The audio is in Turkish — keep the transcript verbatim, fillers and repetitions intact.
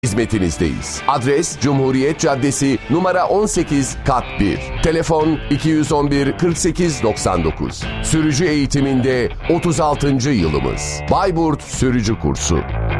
hizmetinizdeyiz. Adres Cumhuriyet Caddesi numara on sekiz kat bir. Telefon iki yüz on bir kırk sekiz doksan dokuz. Sürücü eğitiminde otuz altıncı yılımız. Bayburt Sürücü Kursu.